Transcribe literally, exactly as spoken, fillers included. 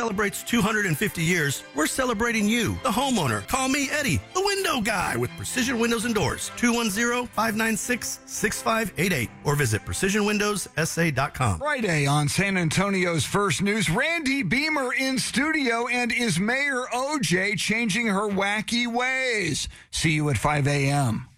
celebrates two hundred fifty years, we're celebrating you, the homeowner. Call me, Eddie, the window guy with Precision Windows and Doors, two one zero, five nine six, six five eight eight, or visit precision windows s a dot com. Friday on San Antonio's First News, Randy Beamer in studio, and is Mayor O J changing her wacky ways? See you at five a.m.